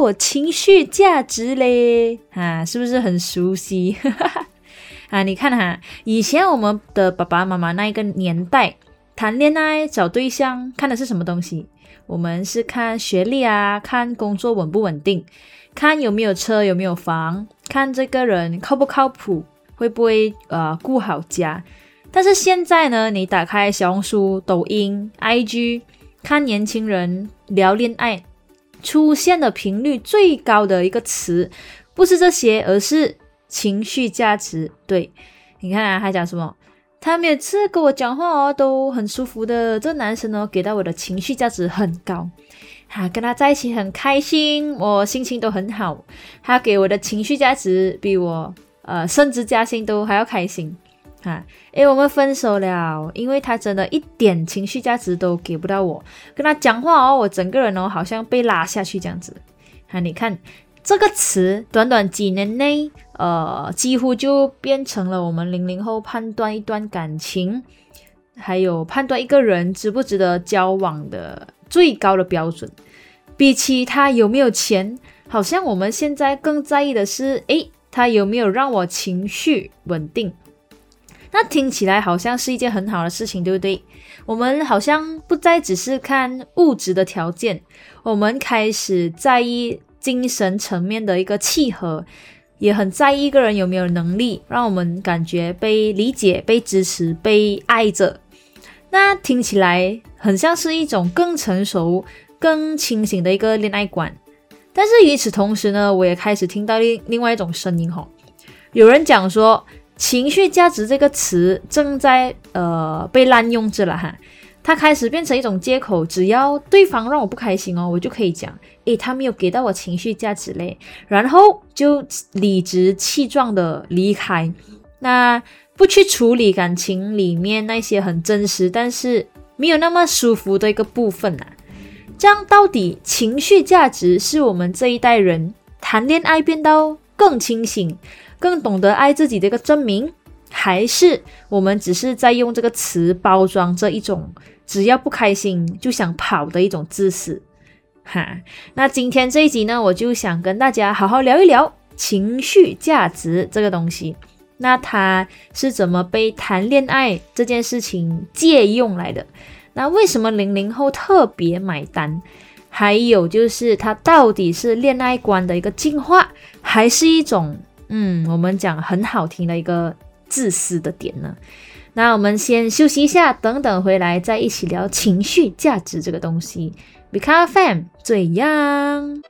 我情绪价值嘞是不是很熟悉你看以前我们的爸爸妈妈那一个年代谈恋爱找对象看的是什么东西？我们是看学历看工作稳不稳定，看有没有车有没有房，看这个人靠不靠谱，会不会顾好家。但是现在呢，你打开小红书、抖音、IG， 看年轻人聊恋爱，出现的频率最高的一个词不是这些，而是情绪价值。对，你看还讲什么？他每次跟我讲话都很舒服的，这男生给到我的情绪价值很高跟他在一起很开心，我心情都很好，他给我的情绪价值比我升职加薪都还要开心我们分手了，因为他真的一点情绪价值都给不到我，跟他讲话我整个人好像被拉下去这样子你看这个词短短几年内几乎就变成了我们00后判断一段感情还有判断一个人值不值得交往的最高的标准。比起他有没有钱，好像我们现在更在意的是他有没有让我情绪稳定。那听起来好像是一件很好的事情，对不对？我们好像不再只是看物质的条件，我们开始在意精神层面的一个契合，也很在意一个人有没有能力让我们感觉被理解、被支持、被爱着。那听起来很像是一种更成熟、更清醒的一个恋爱观。但是与此同时呢，我也开始听到另外一种声音有人讲说情绪价值这个词正在被滥用着了它开始变成一种借口，只要对方让我不开心我就可以讲他没有给到我情绪价值嘞，然后就理直气壮的离开，那不去处理感情里面那些很真实但是没有那么舒服的一个部分这样到底情绪价值是我们这一代人谈恋爱变到更清醒、更懂得爱自己的一个证明，还是我们只是在用这个词包装着一种只要不开心就想跑的一种自私那今天这一集呢，我就想跟大家好好聊一聊情绪价值这个东西，那它是怎么被谈恋爱这件事情借用来的，那为什么00后特别买单，还有就是它到底是恋爱观的一个进化，还是一种我们讲很好听的一个自私的点呢？那我们先休息一下，等回来再一起聊情绪价值这个东西。Become FM 最样。